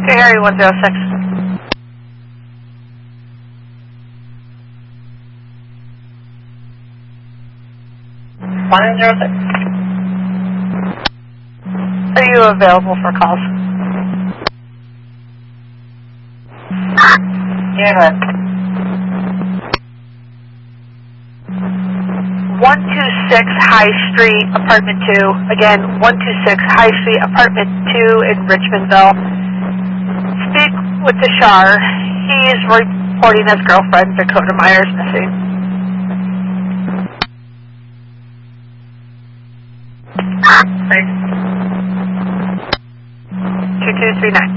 Okay, Harry 106. 106. Are you available for calls? Yeah. 126 High Street, Apartment 2. Again, 126 High Street, Apartment 2 in Richmondville. Speak with Tushar. He is reporting his girlfriend, Dakota Myers, missing. Thanks. 2239.